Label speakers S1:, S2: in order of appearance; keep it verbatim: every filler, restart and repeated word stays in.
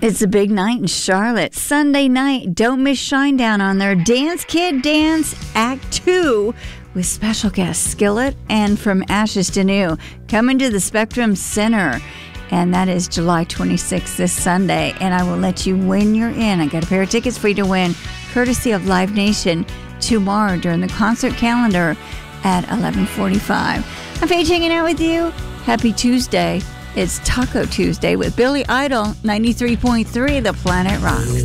S1: It's a big night in Charlotte. Sunday night. Don't miss Shinedown on their Dance Kid Dance Act two with special guest Skillet and From Ashes to New coming to the Spectrum Center. And that is July twenty-sixth, this Sunday. And I will let you win you're in. I got a pair of tickets for you to win, courtesy of Live Nation, tomorrow during the concert calendar at eleven forty-five. I'm Paige hanging out with you. Happy Tuesday. It's Taco Tuesday with Billy Idol, ninety-three point three The Planet Rock.